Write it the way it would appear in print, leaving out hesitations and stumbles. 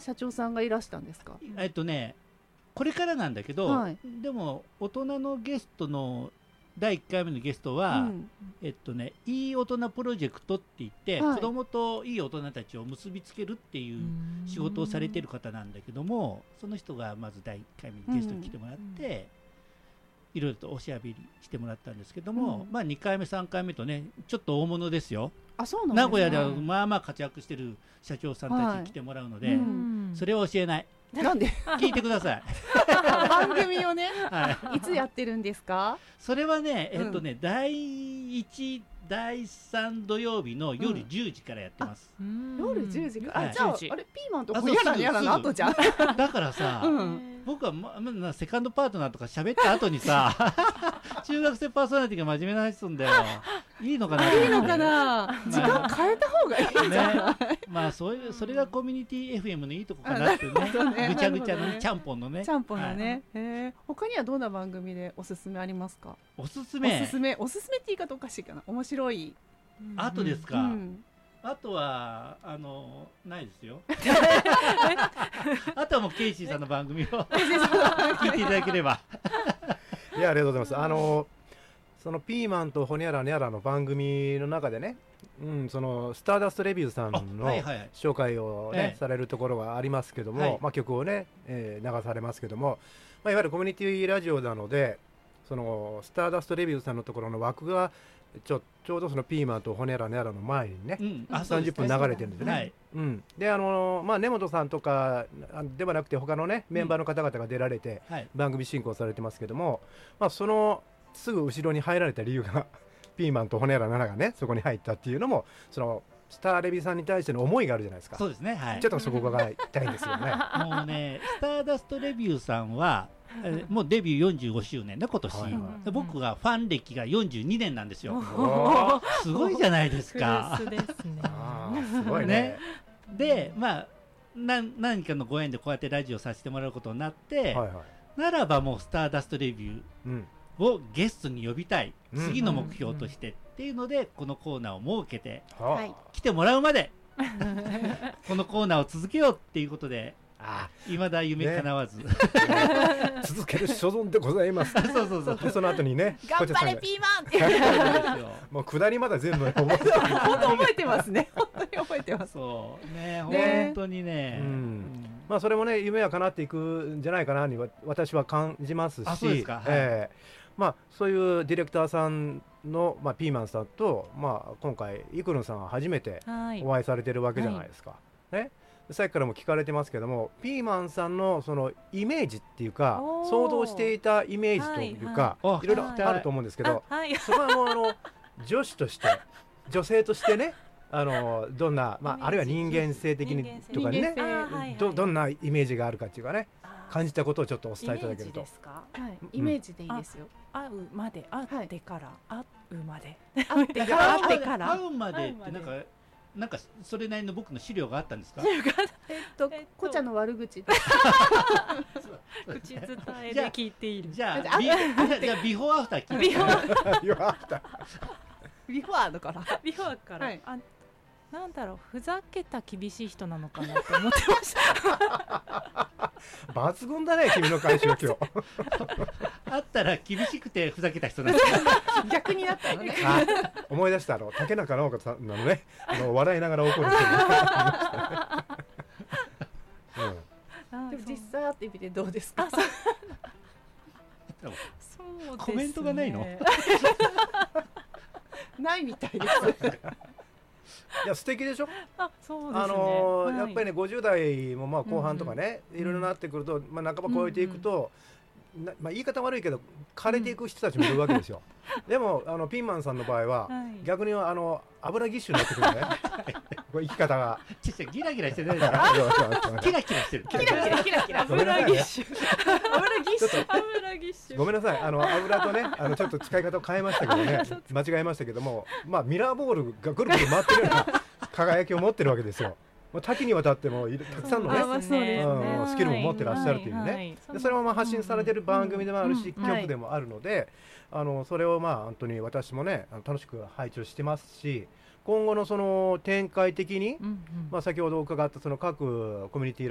社長さんがいらしたんですか？ これからなんだけど、 はい、 でも大人のゲストの第1回目のゲストは、いい大人プロジェクトって言って、 はい、 子供といい大人たちを結びつけるっていう仕事をされてる方なんだけども、その人がまず第1回目にゲストに来てもらって、いろいろとおしゃべりしてもらったんですけども、まあ2回目3回目とねちょっと大物ですよ。 あ、そうなんですね。 名古屋ではまあまあ活躍してる社長さんたちに来てもらうので、それは教えない。 なんで聞いてください。 番組をね、いつやってるんですか？ それはね、第1、第3土曜日の夜10時からやってます。 夜10時から。じゃあ、あれピーマンとほにゃらにゃらの後じゃん。 だからさ、僕はセカンドパートナーとか喋った後にさ、中学生パーソナリティが真面目な話すんだよ。いいのかな。 いいのかな。時間変えた方がいいんじゃない？ まあそれがコミュニティ FM のいいとこかなってね。ぐちゃぐちゃのちゃんぽんのね。 ちゃんぽんのね。他にはどんな番組でおすすめありますか？ おすすめって言い方おかしいかな。面白い。 あとですか。あとはないですよ。あとはもうケイシーさんの番組を聞いていただければ。 いや、ありがとうございます。そのピーマンとホニャラニャラの番組の中でね、そのスターダストレビューさんの紹介をねされるところがありますけども、まあ曲をね流されますけども、まあいわゆるコミュニティラジオなので、そのスターダストレビューさんのところの枠がちょうどそのピーマンとホニャラニャラの前にね、30分流れてるんですね。でまあ根本さんとかではなくて他のねメンバーの方々が出られて番組進行されてますけども、まあそのすぐ後ろに入られた理由がピーマンとホニャラニャラがねそこに入ったっていうのも、そのスターレビさんに対しての思いがあるじゃないですか。 そうですね。はい。 ちょっとそこが伺いたいんですよね。 もうね、スターダストレビューさんはもうデビュー45周年ね今年。僕がファン歴が42年なんですよ。すごいじゃないですか。 すごいね。 で、まあ何かのご縁でこうやってラジオさせてもらうことになって、ならばもうスターダストレビューをゲストに呼びたい、次の目標としてっていうのでこのコーナーを設けて、来てもらうまでこのコーナーを続けようっていうことで、いまだ夢叶わず、 続ける所存でございます。その後にね、 頑張れピーマンって言う。 もう下りまだ全部覚えてますね。本当に覚えてます。 そうね、本当にね。 まあそれもね夢は叶っていくんじゃないかなに私は感じますし、まあそういうディレクターさんのピーマンさんと今回イクルンさんは初めてお会いされてるわけじゃないですか。ね。さっきからも聞かれてますけども、ピーマンさんのそのイメージっていうか想像していたイメージというかいろいろあると思うんですけど、それはもう女子として女性としてね、どんなあるいは人間性的にとかにねどんなイメージがあるかっていうかね、感じたことをちょっとお伝えいただけると。 イメージでいいですよ。 会うまで会ってから会うまで会うまでってなんかそれなりの僕の資料があったんですか？ こちゃの悪口口伝えで聞いている。 じゃあビフォーアフター聞いて。ビフォーだからビフォーから、なんだろう、ふざけた厳しい人なのかなって思ってました。 抜群だね君の回収今日。 あったら厳しくてふざけた人なんですよ。 逆になったのね。 思い出した竹中直人さんのね笑いながら怒る人でも実際会ってみてどうですか？ コメントがないの？ ないみたいです。 いや素敵でしょ。 そうですね。 やっぱりね50代も後半とかねいろいろなってくると半ば超えていくと、言い方悪いけど枯れていく人たちもいるわけですよ。でもピーマンさんの場合は逆に油ぎっしゅになってくるね。これ生き方がギラギラしてないですか？キラキラしてる。 油ぎっしゅ。 ごめんなさい。油とねちょっと使い方を変えましたけどね、間違えましたけども、ミラーボールがぐるぐる回ってるような輝きを持ってるわけですよ。多岐にわたってもたくさんのねスキルも持ってらっしゃるというね。でそれも発信されてる番組でもあるし曲でもあるので、それを本当に私もね楽しく拝聴してますし、今後のその展開的に先ほど伺ったその各コミュニティ